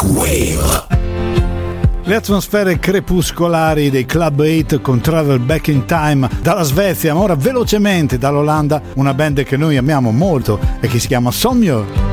Le atmosfere crepuscolari dei Club 8 con Travel Back in Time dalla Svezia, ma ora velocemente dall'Olanda, una band che noi amiamo molto e che si chiama Somjör.